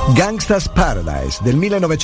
Gangsta's Paradise del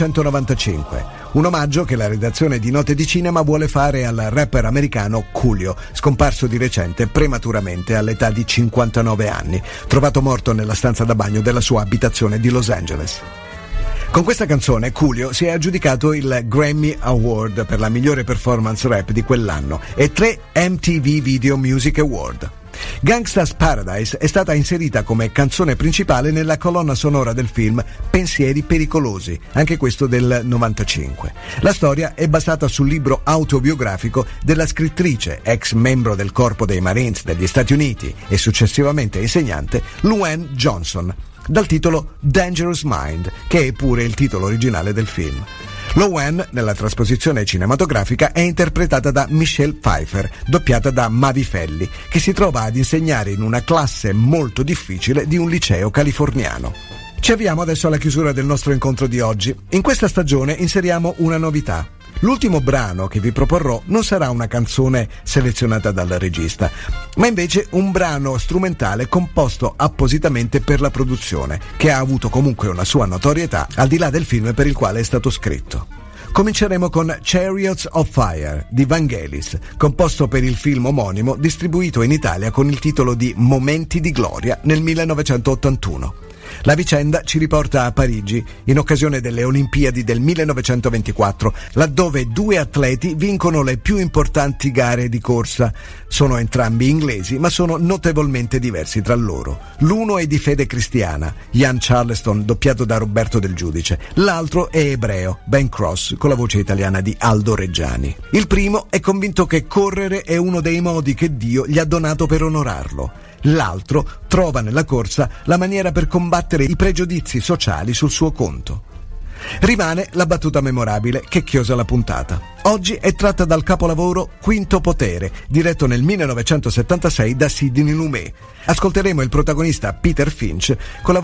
1995, un omaggio che la redazione di Note di Cinema vuole fare al rapper americano Coolio, scomparso di recente prematuramente all'età di 59 anni, trovato morto nella stanza da bagno della sua abitazione di Los Angeles. Con questa canzone Coolio si è aggiudicato il Grammy Award per la migliore performance rap di quell'anno e 3 MTV Video Music Award. Gangsta's Paradise è stata inserita come canzone principale nella colonna sonora del film Pensieri pericolosi, anche questo del 95. La storia è basata sul libro autobiografico della scrittrice, ex membro del Corpo dei Marines degli Stati Uniti e successivamente insegnante, Luann Johnson, dal titolo Dangerous Mind, che è pure il titolo originale del film. Luann, nella trasposizione cinematografica, è interpretata da Michelle Pfeiffer, doppiata da Mavi Felli, che si trova ad insegnare in una classe molto difficile di un liceo californiano. Ci avviamo adesso alla chiusura del nostro incontro di oggi. In questa stagione inseriamo una novità. L'ultimo brano che vi proporrò non sarà una canzone selezionata dal regista, ma invece un brano strumentale composto appositamente per la produzione, che ha avuto comunque una sua notorietà al di là del film per il quale è stato scritto. Cominceremo con Chariots of Fire di Vangelis, composto per il film omonimo distribuito in Italia con il titolo di Momenti di Gloria nel 1981. La vicenda ci riporta a Parigi in occasione delle Olimpiadi del 1924, laddove 2 atleti vincono le più importanti gare di corsa. Sono entrambi inglesi, ma sono notevolmente diversi tra loro. L'uno è di fede cristiana, Ian Charleston, doppiato da Roberto Del Giudice. L'altro è ebreo, Ben Cross, con la voce italiana di Aldo Reggiani. Il primo è convinto che correre è uno dei modi che Dio gli ha donato per onorarlo. L'altro trova nella corsa la maniera per combattere i pregiudizi sociali sul suo conto. Rimane la battuta memorabile che chiosa la puntata. Oggi è tratta dal capolavoro Quinto Potere, diretto nel 1976 da Sidney Lumet. Ascolteremo il protagonista Peter Finch con la